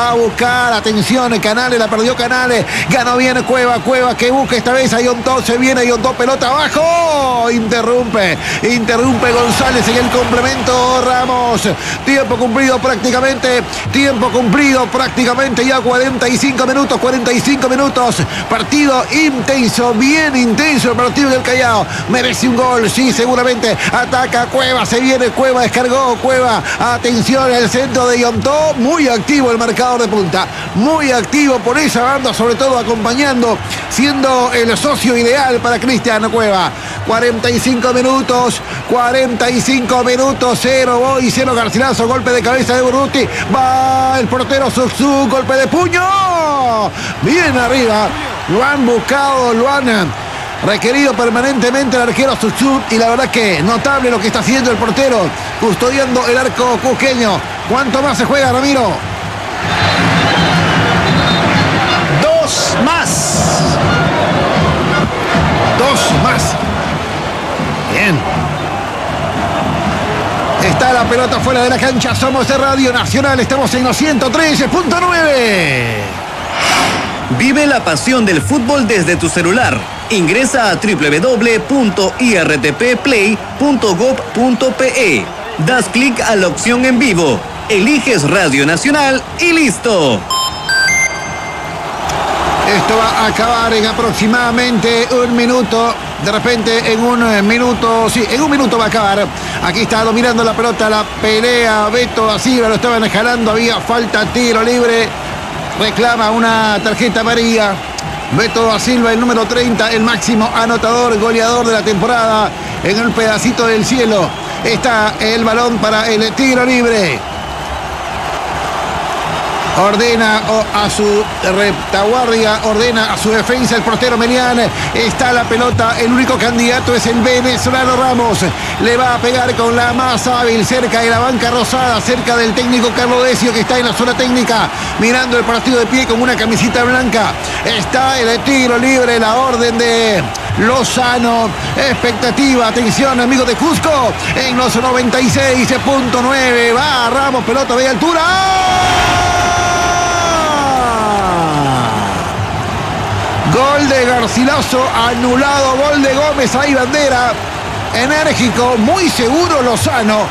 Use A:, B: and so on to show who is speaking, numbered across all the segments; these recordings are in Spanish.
A: va a buscar, atención, Canales, la perdió Canales, ganó bien Cueva que busca esta vez a Yontó, se viene Yontó, pelota abajo, interrumpe González en el complemento, Ramos, tiempo cumplido prácticamente, ya 45 minutos, partido intenso, bien intenso el partido del Callao, merece un gol, sí, seguramente, ataca Cueva, se viene Cueva, descargó Cueva, atención, el centro de Yontó, muy activo el marcador de punta, muy activo por esa banda, sobre todo acompañando, siendo el socio ideal para Cristiano Cueva. 45 minutos, 0 Boy, 0 Garcilaso, golpe de cabeza de Urruti, va el portero Suxú, golpe de puño, bien arriba, lo han buscado, lo han requerido permanentemente el arquero Suxú, y la verdad que notable lo que está haciendo el portero, custodiando el arco cusqueño. ¿Cuánto más se juega, Ramiro?
B: 2 más.
A: Bien. Está la pelota fuera de la cancha. Somos de Radio Nacional. Estamos en los 113.9.
C: Vive la pasión del fútbol desde tu celular. Ingresa a www.irtpplay.gov.pe. Das clic a la opción en vivo. Eliges Radio Nacional y listo.
A: Esto va a acabar en aproximadamente un minuto. De repente en un minuto, sí, en un minuto va a acabar. Aquí está dominando la pelota, la pelea Beto da Silva, lo estaban jalando, había falta, tiro libre. Reclama una tarjeta amarilla. Beto da Silva, el número 30, el máximo anotador, goleador de la temporada. En el pedacito del cielo está el balón para el tiro libre. Ordena a su retaguardia, ordena a su defensa el portero Melián. Está la pelota, el único candidato es el venezolano Ramos. Le va a pegar con la más hábil, cerca de la banca rosada, cerca del técnico Carlos Decio, que está en la zona técnica, mirando el partido de pie con una camisita blanca. Está el tiro libre, la orden de Lozano. Expectativa, atención amigos de Cusco, en los 96.9. Va Ramos, pelota de altura. Gol de Garcilaso, anulado, gol de Gómez, hay bandera, enérgico, muy seguro Lozano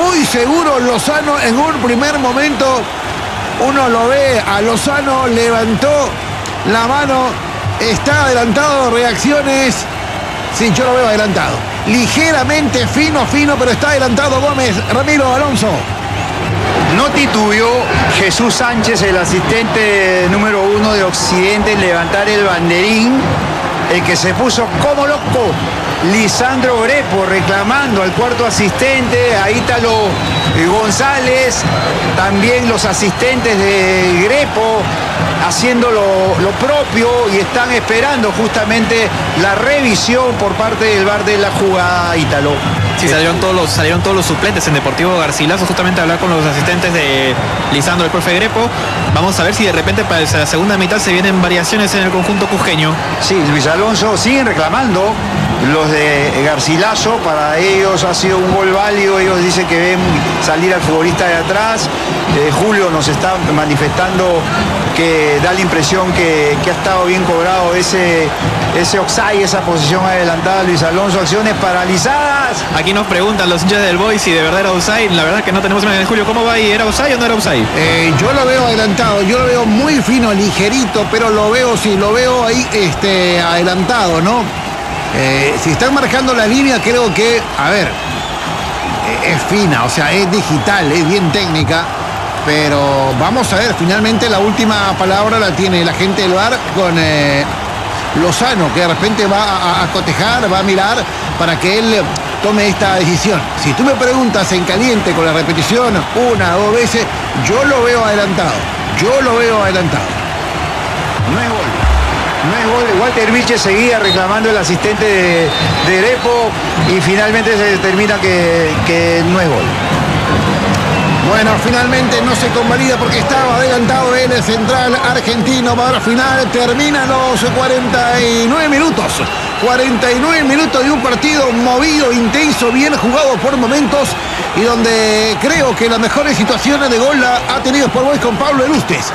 A: en un primer momento, uno lo ve a Lozano, levantó la mano, está adelantado, reacciones, sí, yo lo veo adelantado, ligeramente fino, pero está adelantado Gómez. Ramiro Alonso.
B: No titubeó Jesús Sánchez, el asistente número 1 de Occidente, en levantar el banderín. El que se puso como loco, Lisandro Grepo, reclamando al cuarto asistente, a Ítalo González, también los asistentes de Grepo haciendo lo propio, y están esperando justamente la revisión por parte del VAR de la jugada, Ítalo.
D: Sí, salieron todos los suplentes en Deportivo Garcilaso justamente a hablar con los asistentes de Lisandro, el profe Grepo. Vamos a ver si de repente para la segunda mitad se vienen variaciones en el conjunto cusqueño.
B: Sí, Luis Alonso, siguen reclamando los de Garcilaso. Para ellos ha sido un gol válido. Ellos dicen que ven salir al futbolista de atrás. Julio nos está manifestando que da la impresión que ha estado bien cobrado ese offside, esa posición adelantada. Luis Alonso, acciones paralizadas.
D: Aquí nos preguntan los hinchas del Boys si de verdad era offside. La verdad es que no tenemos imagen de Julio. ¿Cómo va ahí? ¿Era offside o no era offside?
A: Yo lo veo adelantado, yo lo veo muy fino, ligerito, pero lo veo ahí adelantado, ¿no? Si están marcando la línea, creo que, a ver, es fina, o sea, es digital, es bien técnica, pero vamos a ver, finalmente la última palabra la tiene la gente del VAR con Lozano, que de repente va a cotejar, va a mirar para que él tome esta decisión. Si tú me preguntas en caliente con la repetición 1 o 2 veces, yo lo veo adelantado.
B: No es gol. Walter Vilches seguía reclamando el asistente de Grepo, y finalmente se determina que no es gol.
A: Bueno, finalmente no se convalida porque estaba adelantado el central argentino. Para final terminan los 49 minutos. 49 minutos de un partido movido, intenso, bien jugado por momentos, y donde creo que las mejores situaciones de gol la ha tenido Sport Boys con Pablo Elustes.